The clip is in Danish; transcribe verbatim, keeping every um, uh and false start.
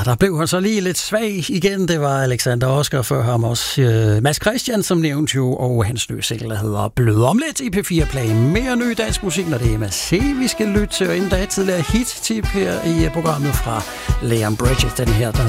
der blev han så lige lidt svag igen. Det var Alexander Oscar, før ham også øh, Mads Christian, som nævnte jo, og hans nye single, der hedder Blød om lidt i P fire Play. Mere ny dansk musik, når det er M C, vi skal lytte til. Og inden der er et tidligere hit-tip her i programmet fra Leon Bridges, den her, der